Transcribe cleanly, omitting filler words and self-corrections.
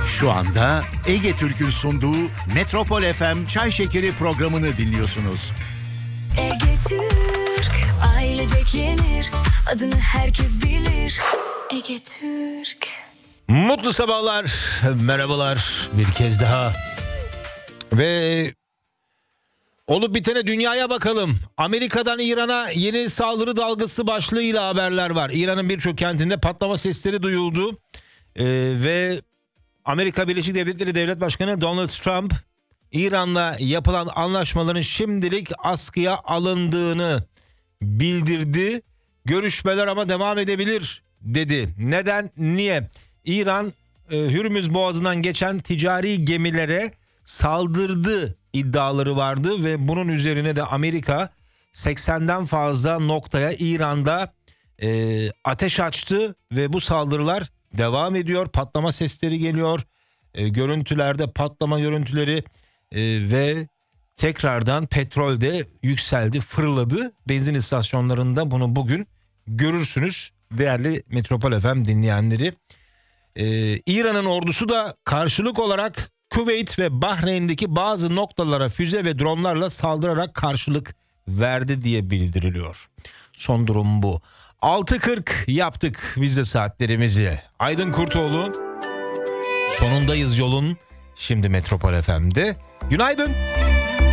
Şu anda Ege Türk'ün sunduğu Metropol FM Çay Şekeri programını dinliyorsunuz. Ege Türk, ailecek yenir, adını herkes bilir. Ege Türk. Mutlu sabahlar, merhabalar bir kez daha. Ve olup bitene dünyaya bakalım. Amerika'dan İran'a yeni saldırı dalgası başlığıyla haberler var. İran'ın birçok kentinde patlama sesleri duyuldu. Ve Amerika Birleşik Devletleri Devlet Başkanı Donald Trump, İran'la yapılan anlaşmaların şimdilik askıya alındığını bildirdi. Görüşmeler ama devam edebilir dedi. Neden? Niye? İran Hürmüz Boğazı'ndan geçen ticari gemilere saldırdı iddiaları vardı ve bunun üzerine de Amerika 80'den fazla noktaya İran'da ateş açtı ve bu saldırılar devam ediyor. Patlama sesleri geliyor. Görüntülerde patlama görüntüleri ve tekrardan petrol de yükseldi, fırladı. Benzin istasyonlarında bunu bugün görürsünüz değerli Metropol FM dinleyenleri. İran'ın ordusu da karşılık olarak Kuveyt ve Bahreyn'deki bazı noktalara füze ve dronlarla saldırarak karşılık verdi diye bildiriliyor. Son durum bu. 6.40 yaptık biz de saatlerimizi. Aydın Kurtoğlu, sonundayız yolun. Şimdi Metropol FM'de. Günaydın.